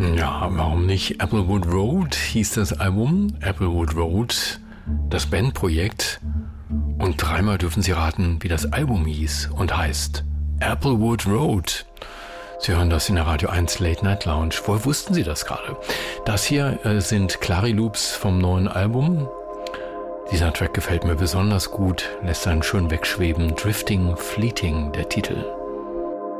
Ja, warum nicht? Applewood Road hieß das Album. Applewood Road, das Bandprojekt. Und dreimal dürfen Sie raten, wie das Album hieß und heißt Applewood Road. Sie hören das in der Radio 1 Late Night Lounge. Woher wussten Sie das gerade? Das hier sind Clari-Loops vom neuen Album. Dieser Track gefällt mir besonders gut, lässt einen schön wegschweben. Drifting Fleeting, der Titel.